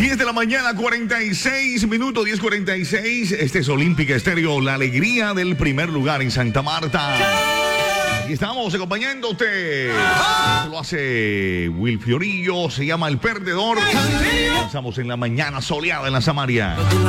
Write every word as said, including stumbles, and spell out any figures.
diez de la mañana, cuarenta y seis minutos, diez cuarenta y seis. Este es Olímpica Estéreo, la alegría del primer lugar en Santa Marta. Aquí estamos acompañándote. Esto lo hace Will Fiorillo, se llama El Perdedor. Estamos en la mañana soleada en la Samaria.